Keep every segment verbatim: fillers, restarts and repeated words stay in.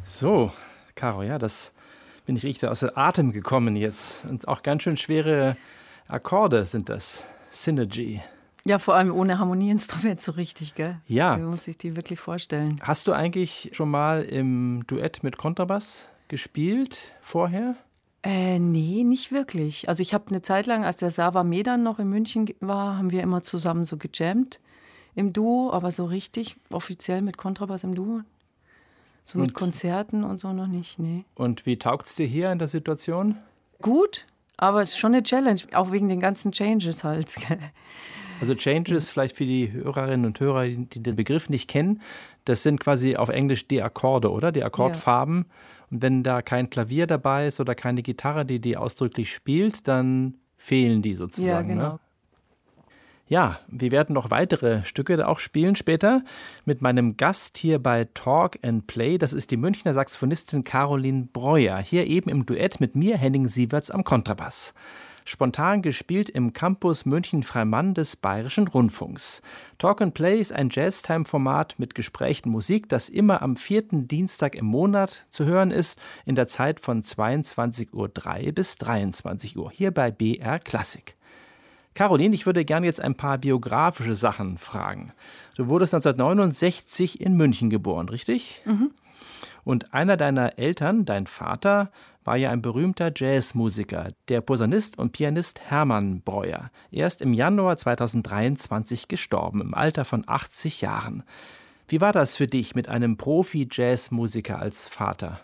So, Caro, ja, das bin ich richtig aus dem Atem gekommen jetzt. Und auch ganz schön schwere Akkorde sind das. Synergy. Ja, vor allem ohne Harmonieinstrument so richtig, gell? Ja. Wie muss ich die wirklich vorstellen? Hast du eigentlich schon mal im Duett mit Kontrabass gespielt vorher? Äh, nee, nicht wirklich. Also ich habe eine Zeit lang, als der Sava Medan noch in München war, haben wir immer zusammen so gejammt im Duo, aber so richtig offiziell mit Kontrabass im Duo. So mit und, Konzerten und so noch nicht, nee. Und wie taugt's dir hier in der Situation? Gut, aber es ist schon eine Challenge, auch wegen den ganzen Changes halt. Also Changes, vielleicht für die Hörerinnen und Hörer, die den Begriff nicht kennen, das sind quasi auf Englisch die Akkorde, oder? Die Akkordfarben. Ja. Und wenn da kein Klavier dabei ist oder keine Gitarre, die die ausdrücklich spielt, dann fehlen die sozusagen. Ja, genau. Ne? Ja, wir werden noch weitere Stücke auch spielen später mit meinem Gast hier bei Talk and Play. Das ist die Münchner Saxophonistin Caroline Breuer, hier eben im Duett mit mir, Henning Sieverts, am Kontrabass. Spontan gespielt im Campus München-Freimann des Bayerischen Rundfunks. Talk and Play ist ein Jazztime-Format mit Gesprächen Musik, das immer am vierten Dienstag im Monat zu hören ist, in der Zeit von zweiundzwanzig Uhr drei bis dreiundzwanzig Uhr, hier bei B R Klassik. Caroline, ich würde gerne jetzt ein paar biografische Sachen fragen. Du wurdest neunzehnhundertneunundsechzig in München geboren, richtig? Mhm. Und einer deiner Eltern, dein Vater, war ja ein berühmter Jazzmusiker, der Posaunist und Pianist Hermann Breuer. Er ist im Januar zweitausenddreiundzwanzig gestorben, im Alter von achtzig Jahren. Wie war das für dich mit einem Profi-Jazzmusiker als Vater?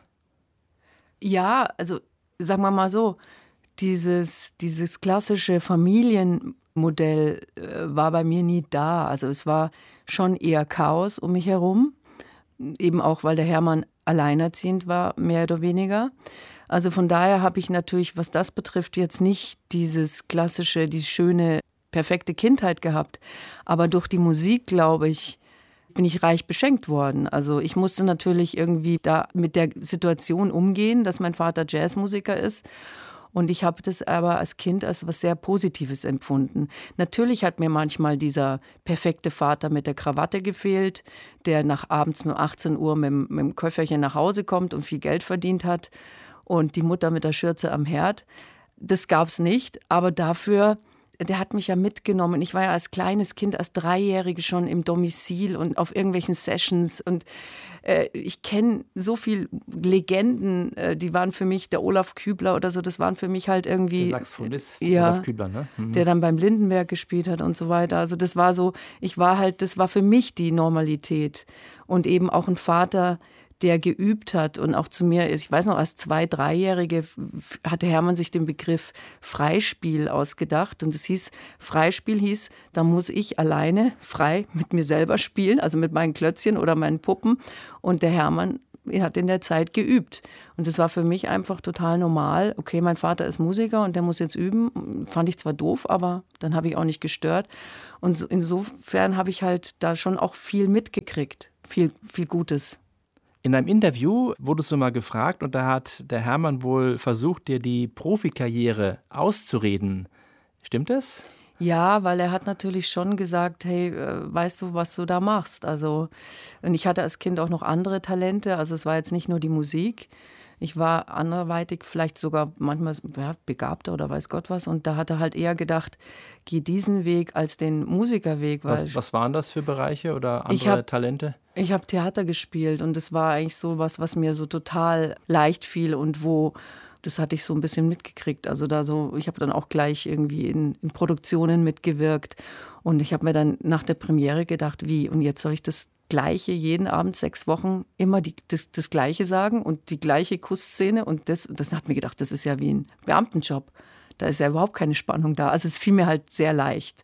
Ja, also sagen wir mal so, dieses, dieses klassische Familienmodell äh, war bei mir nie da. Also es war schon eher Chaos um mich herum, eben auch, weil der Hermann alleinerziehend war, mehr oder weniger. Also von daher habe ich natürlich, was das betrifft, jetzt nicht dieses klassische, die schöne, perfekte Kindheit gehabt. Aber durch die Musik, glaube ich, bin ich reich beschenkt worden. Also ich musste natürlich irgendwie da mit der Situation umgehen, dass mein Vater Jazzmusiker ist. Und ich habe das aber als Kind als was sehr Positives empfunden. Natürlich hat mir manchmal dieser perfekte Vater mit der Krawatte gefehlt, der nach abends um achtzehn Uhr mit, mit dem Köfferchen nach Hause kommt und viel Geld verdient hat. Und die Mutter mit der Schürze am Herd. Das gab es nicht, aber dafür, der hat mich ja mitgenommen. Ich war ja als kleines Kind, als Dreijährige schon im Domizil und auf irgendwelchen Sessions. Und äh, ich kenne so viele Legenden, äh, die waren für mich, der Olaf Kübler oder so, das waren für mich halt irgendwie... Der Saxophonist ja, Olaf Kübler, ne? Mhm. Der dann beim Lindenberg gespielt hat und so weiter. Also das war so, ich war halt, das war für mich die Normalität. Und eben auch ein Vater, der geübt hat und auch zu mir, ich weiß noch, als Zwei-, Dreijährige hatte Hermann sich den Begriff Freispiel ausgedacht und es hieß, Freispiel hieß, da muss ich alleine frei mit mir selber spielen, also mit meinen Klötzchen oder meinen Puppen und der Hermann hat in der Zeit geübt und das war für mich einfach total normal. Okay, mein Vater ist Musiker und der muss jetzt üben, fand ich zwar doof, aber dann habe ich auch nicht gestört und insofern habe ich halt da schon auch viel mitgekriegt, viel, viel Gutes. In einem Interview wurdest du mal gefragt und da hat der Hermann wohl versucht, dir die Profikarriere auszureden. Stimmt das? Ja, weil er hat natürlich schon gesagt, hey, weißt du, was du da machst? Also, und ich hatte als Kind auch noch andere Talente, also es war jetzt nicht nur die Musik. Ich war anderweitig vielleicht sogar manchmal ja, begabter oder weiß Gott was. Und da hat er halt eher gedacht, geh diesen Weg als den Musikerweg. Weil was, was waren das für Bereiche oder andere ich hab, Talente? Ich habe Theater gespielt und das war eigentlich so was, was mir so total leicht fiel und wo, das hatte ich so ein bisschen mitgekriegt. Also da so, ich habe dann auch gleich irgendwie in, in Produktionen mitgewirkt und ich habe mir dann nach der Premiere gedacht, wie, und jetzt soll ich das Gleiche jeden Abend sechs Wochen immer die, das, das Gleiche sagen und die gleiche Kussszene und das, das hat mir gedacht, das ist ja wie ein Beamtenjob. Da ist ja überhaupt keine Spannung da. Also es fiel mir halt sehr leicht.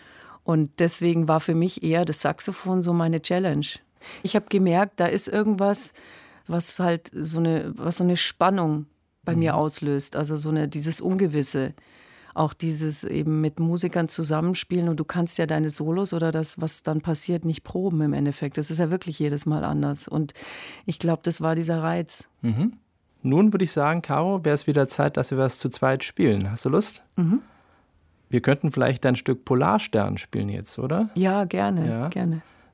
Und deswegen war für mich eher das Saxophon so meine Challenge. Ich habe gemerkt, da ist irgendwas, was halt so eine, was so eine Spannung bei mhm. mir auslöst. Also so eine, dieses Ungewisse. Auch dieses eben mit Musikern zusammenspielen und du kannst ja deine Solos oder das, was dann passiert, nicht proben im Endeffekt. Das ist ja wirklich jedes Mal anders und ich glaube, das war dieser Reiz. Mhm. Nun würde ich sagen, Caro, wäre es wieder Zeit, dass wir was zu zweit spielen. Hast du Lust? Mhm. Wir könnten vielleicht ein Stück Polarstern spielen jetzt, oder? Ja, gerne, ja. gerne.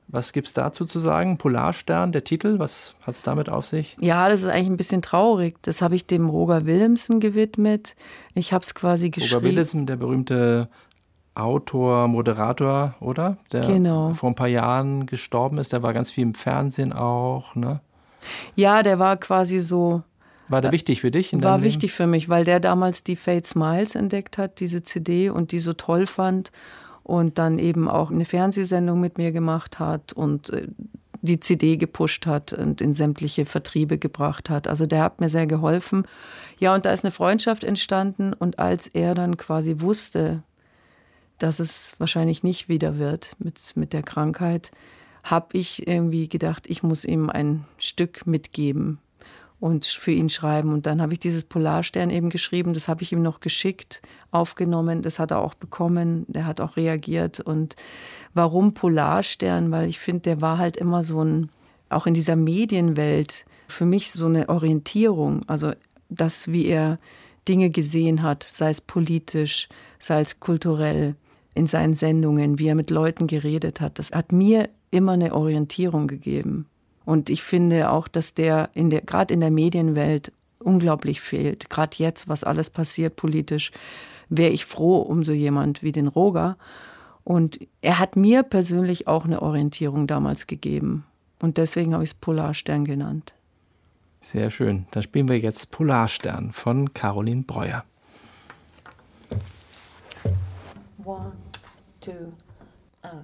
Was gibt es dazu zu sagen? Polarstern, der Titel, was hat es damit auf sich? Ja, das ist eigentlich ein bisschen traurig. Das habe ich dem Roger Willemsen gewidmet. Ich habe es quasi geschrieben. Roger Willemsen, der berühmte Autor, Moderator, oder? Der genau. vor ein paar Jahren gestorben ist. Der war ganz viel im Fernsehen auch, ne? Ja, der war quasi so... War der wichtig für dich in deinem War Leben? wichtig für mich, weil der damals die Fate Smiles entdeckt hat, diese C D, und die so toll fand. Und dann eben auch eine Fernsehsendung mit mir gemacht hat und die C D gepusht hat und in sämtliche Vertriebe gebracht hat. Also der hat mir sehr geholfen. Ja, und da ist eine Freundschaft entstanden. Und als er dann quasi wusste, dass es wahrscheinlich nicht wieder wird mit, mit der Krankheit, habe ich irgendwie gedacht, ich muss ihm ein Stück mitgeben und für ihn schreiben. Und dann habe ich dieses Polarstern eben geschrieben, das habe ich ihm noch geschickt, aufgenommen, das hat er auch bekommen, der hat auch reagiert. Und warum Polarstern? Weil ich finde, der war halt immer so ein, auch in dieser Medienwelt, für mich so eine Orientierung. Also das, wie er Dinge gesehen hat, sei es politisch, sei es kulturell, in seinen Sendungen, wie er mit Leuten geredet hat, das hat mir immer eine Orientierung gegeben. Und ich finde auch, dass der, in der gerade in der Medienwelt unglaublich fehlt. Gerade jetzt, was alles passiert politisch, wäre ich froh um so jemand wie den Roger. Und er hat mir persönlich auch eine Orientierung damals gegeben. Und deswegen habe ich es Polarstern genannt. Sehr schön. Dann spielen wir jetzt Polarstern von Caroline Breuer. One, two.